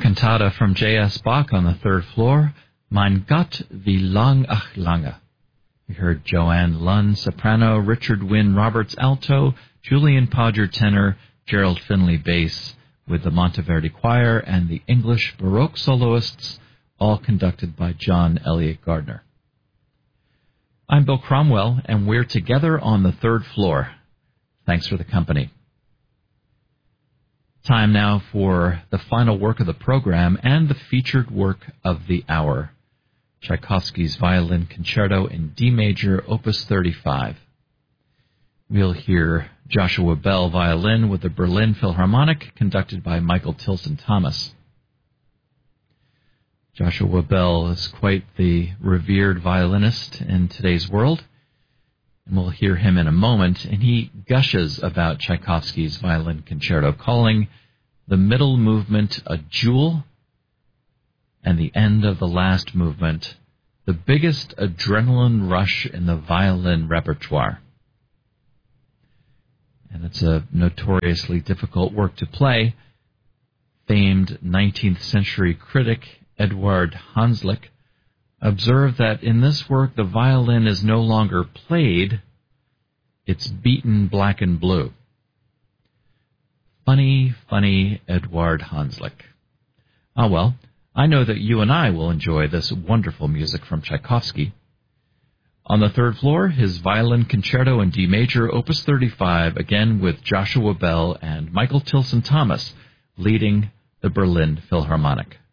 cantata from J.S. Bach on the third floor, Mein Gott, wie lang ach lange. We heard Joanne Lunn, soprano, Richard Wynne Roberts, alto, Julian Podger, tenor, Gerald Finley, bass, with the Monteverdi Choir and the English Baroque soloists, all conducted by John Elliott Gardner. I'm Bill Cromwell, and we're together on the third floor. Thanks for the company. Time now for the final work of the program and the featured work of the hour, Tchaikovsky's Violin Concerto in D major, Opus 35. We'll hear Joshua Bell violin with the Berlin Philharmonic, conducted by Michael Tilson Thomas. Joshua Bell is quite the revered violinist in today's world, and we'll hear him in a moment, and he gushes about Tchaikovsky's Violin Concerto, calling the middle movement a jewel and the end of the last movement the biggest adrenaline rush in the violin repertoire. And it's a notoriously difficult work to play. Famed 19th century critic Eduard Hanslick observed that in this work the violin is no longer played, it's beaten black and blue. Funny, funny Eduard Hanslick. Ah well, I know that you and I will enjoy this wonderful music from Tchaikovsky. On the third floor, his Violin Concerto in D major, Opus 35, again with Joshua Bell and Michael Tilson Thomas leading the Berlin Philharmonic.